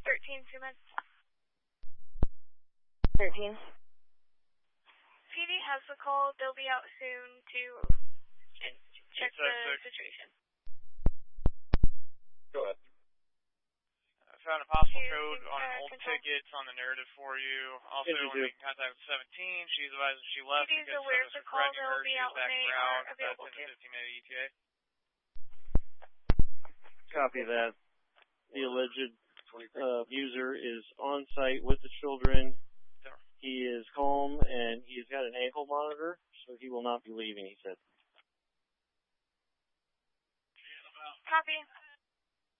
13, 2 minutes. 13. PD has the call. They'll be out soon to check the situation. Go ahead. I found a possible code on an old ticket. It's on the narrative for you. Also, when making contact with 17, she's advised that she left PD's because aware of the call. They'll be out when they are available to. 15-minute ETA. Copy that. The alleged user is on site with the children. He is calm, and he's got an ankle monitor, so he will not be leaving, he said. Copy.